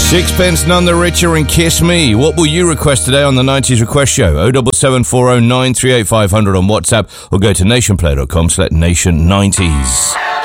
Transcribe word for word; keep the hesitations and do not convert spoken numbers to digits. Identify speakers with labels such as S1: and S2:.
S1: Sixpence None the Richer and Kiss Me. What will you request today on the nineties Request Show? oh seven seven four oh nine three eight five hundred on WhatsApp or go to nationplayer dot com select nation nineties.